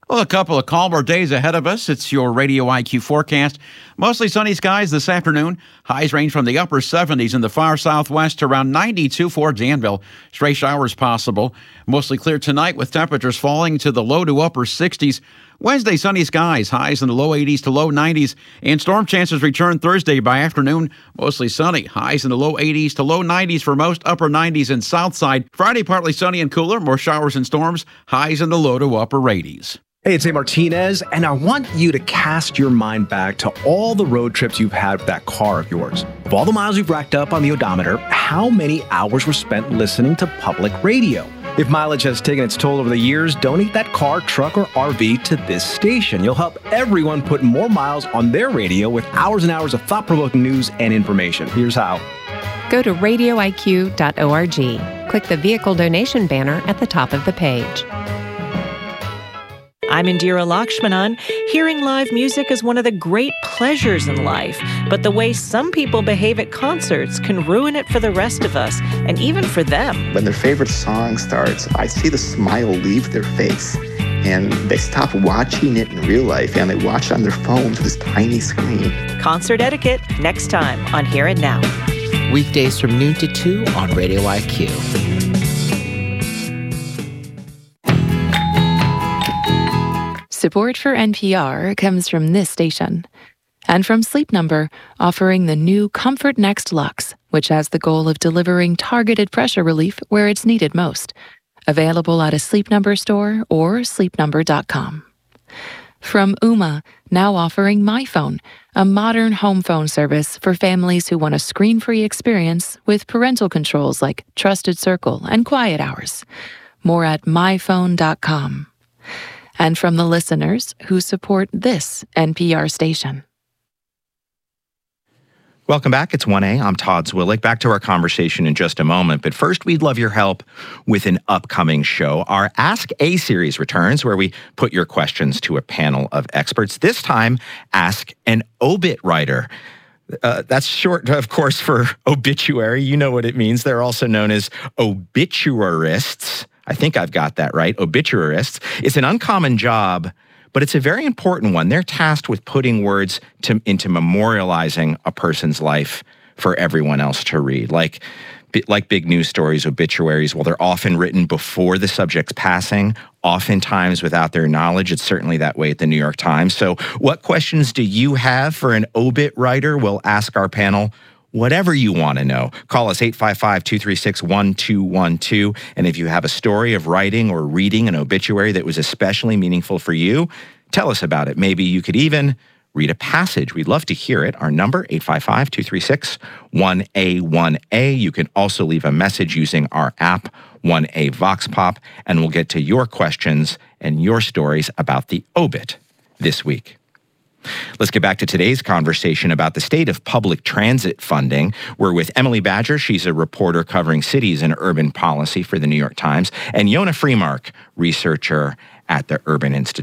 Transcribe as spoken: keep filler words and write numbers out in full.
Well, a couple of calmer days ahead of us. It's your Radio I Q forecast. Mostly sunny skies this afternoon. Highs range from the upper seventies in the far southwest to around ninety-two for Danville. Stray showers possible. Mostly clear tonight with temperatures falling to the low to upper sixties. Wednesday, sunny skies. Highs in the low eighties to low nineties. And storm chances return Thursday by afternoon. Mostly sunny. Highs in the low eighties to low nineties for most, upper nineties in south side. Friday, partly sunny and cooler. More showers and storms. Highs in the low to upper eighties. Hey, it's A. Martinez, and I want you to cast your mind back to all the road trips you've had with that car of yours. Of all the miles you've racked up on the odometer, how many hours were spent listening to public radio? If mileage has taken its toll over the years, donate that car, truck, or R V to this station. You'll help everyone put more miles on their radio with hours and hours of thought-provoking news and information. Here's how. Go to radio I Q dot org. Click the vehicle donation banner at the top of the page. I'm Indira Lakshmanan. Hearing live music is one of the great pleasures in life, but the way some people behave at concerts can ruin it for the rest of us, and even for them. When their favorite song starts, I see the smile leave their face, and they stop watching it in real life, and they watch it on their phone to this tiny screen. Concert etiquette, next time on Here and Now. Weekdays from noon to two on Radio I Q. Support for N P R comes from this station and from Sleep Number, offering the new Comfort Next Luxe, which has the goal of delivering targeted pressure relief where it's needed most. Available at a Sleep Number store or sleep number dot com. From Ooma, now offering MyPhone, a modern home phone service for families who want a screen-free experience with parental controls like Trusted Circle and Quiet Hours. More at my phone dot com. And from the listeners who support this N P R station. Welcome back. It's one A. I'm Todd Zwillich. Back to our conversation in just a moment. But first, we'd love your help with an upcoming show. Our Ask A series returns, where we put your questions to a panel of experts. This time, ask an obit writer. Uh, that's short, of course, for obituary. You know what it means. They're also known as obituarists. I think I've got that right, obituarists. It's an uncommon job, but it's a very important one. They're tasked with putting words to, into memorializing a person's life for everyone else to read. Like, like big news stories, obituaries, well, they're often written before the subject's passing, oftentimes without their knowledge. It's certainly that way at the New York Times. So what questions do you have for an obit writer? We'll ask our panel whatever you want to know. Call us eight five five, two three six, one two one two. And if you have a story of writing or reading an obituary that was especially meaningful for you, tell us about it. Maybe you could even read a passage. We'd love to hear it. Our number, eight five five, two three six, one A one A. You can also leave a message using our app, one A Vox Pop, and we'll get to your questions and your stories about the obit this week. Let's get back to today's conversation about the state of public transit funding. We're with Emily Badger. She's a reporter covering cities and urban policy for the New York Times, and Yonah Freemark, researcher at the Urban Institute.